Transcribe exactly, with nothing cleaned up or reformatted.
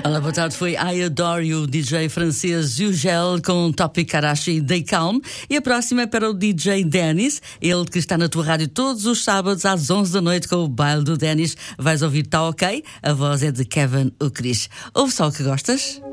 Olá, boa tarde. Foi I Adore You, D J francês Ugel com Topic Karachi Day Calm. E a próxima é para o D J Dennis, ele que está na tua rádio todos os sábados às onze da noite com o baile do Dennis. Vais ouvir Tá Ok? A voz é de Kevin Ukris. Ouve só o que gostas?